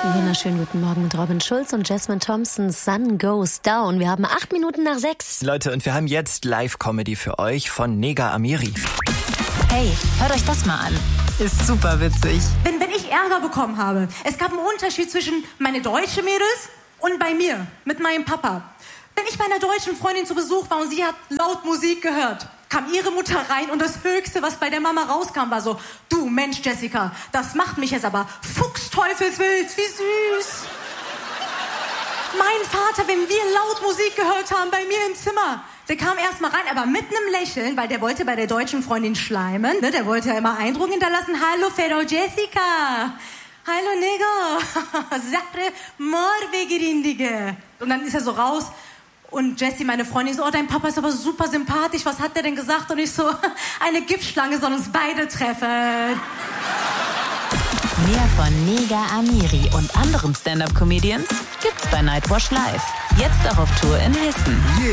Wunderschönen guten Morgen mit Robin Schulz und Jasmine Thompson. Sun Goes Down. Wir haben 8 Minuten nach 6. Leute, und wir haben jetzt Live-Comedy für euch von Nega Amiri. Hey, hört euch das mal an. Ist super witzig. Wenn ich Ärger bekommen habe, es gab einen Unterschied zwischen meine deutschen Mädels und bei mir, mit meinem Papa. Wenn ich bei einer deutschen Freundin zu Besuch war und sie hat laut Musik gehört, kam ihre Mutter rein und das Höchste, was bei der Mama rauskam, war so: Du Mensch, Jessica, das macht mich jetzt aber fuchsteufelswild, wie süß. Mein Vater, wenn wir laut Musik gehört haben bei mir im Zimmer, der kam erst mal rein, aber mit einem Lächeln, weil der wollte bei der deutschen Freundin schleimen, ne? Der wollte ja immer Eindruck hinterlassen. Hallo, Frau Jessica. Hallo, Nigger. Sagre, Morbegirindige. Und dann ist er so raus. Und Jessie, meine Freundin, so: Oh, dein Papa ist aber super sympathisch. Was hat der denn gesagt? Und ich so: Eine Giftschlange soll uns beide treffen. Mehr von Nega Amiri und anderen Stand-Up-Comedians gibt's bei Nightwash Live. Jetzt auch auf Tour in Hessen.